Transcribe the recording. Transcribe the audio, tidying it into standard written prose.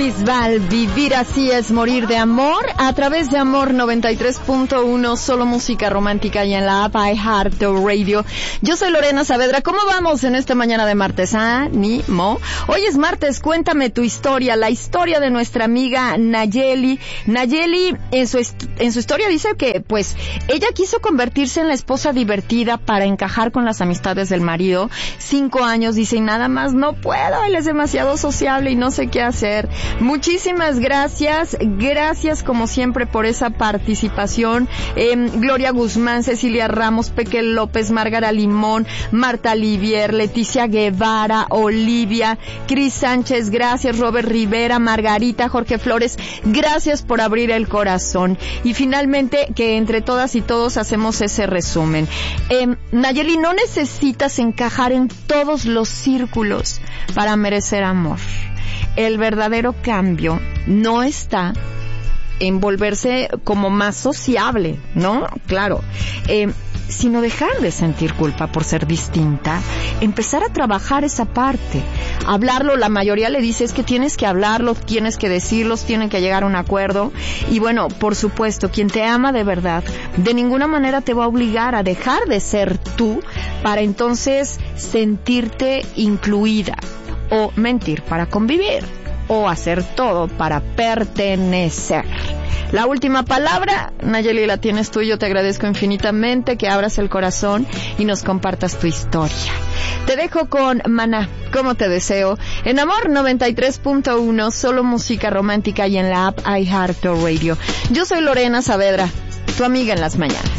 Bisbal, vivir así es morir de amor, a través de Amor 93.1, solo música romántica y en la app iHeartRadio. Yo soy Lorena Saavedra. ¿Cómo vamos en esta mañana de martes? Ánimo. Hoy es martes, cuéntame tu historia, la historia de nuestra amiga Nayeli. Nayeli en su historia dice que, pues, ella quiso convertirse en la esposa divertida para encajar con las amistades del marido. 5 años, dice, y nada más no puedo, él es demasiado sociable y no sé qué hacer. Muchísimas gracias como siempre por esa participación. Gloria Guzmán, Cecilia Ramos, Peque López, Márgara Limón, Marta Livier, Leticia Guevara, Olivia, Cris Sánchez, gracias, Robert Rivera, Margarita, Jorge Flores, gracias por abrir el corazón. Y finalmente, que entre todas y todos hacemos ese resumen. Nayeli, no necesitas encajar en todos los círculos para merecer amor. El verdadero cambio no está en volverse como más sociable, ¿no? Claro. Sino dejar de sentir culpa por ser distinta, empezar a trabajar esa parte, hablarlo. La mayoría le dice es que tienes que hablarlo, tienes que decirlos, tienen que llegar a un acuerdo. Y bueno, por supuesto, quien te ama de verdad, de ninguna manera te va a obligar a dejar de ser tú para entonces sentirte incluida, o mentir para convivir, o hacer todo para pertenecer. La última palabra, Nayeli, la tienes tú. Yo te agradezco infinitamente que abras el corazón y nos compartas tu historia. Te dejo con Maná, como te deseo, en Amor 93.1, solo música romántica y en la app iHeartRadio. Yo soy Lorena Saavedra, tu amiga en las mañanas.